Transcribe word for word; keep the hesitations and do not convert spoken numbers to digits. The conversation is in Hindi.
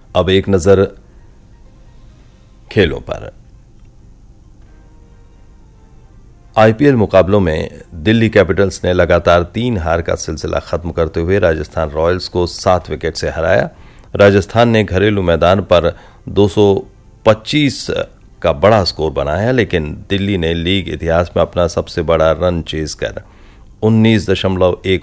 अब एक नजर खेलों पर। आईपीएल मुकाबलों में दिल्ली कैपिटल्स ने लगातार तीन हार का सिलसिला खत्म करते हुए राजस्थान रॉयल्स को सात विकेट से हराया। राजस्थान ने घरेलू मैदान पर दो सौ पच्चीस का बड़ा स्कोर बनाया, लेकिन दिल्ली ने लीग इतिहास में अपना सबसे बड़ा रन चेज कर उन्नीस दशमलव एक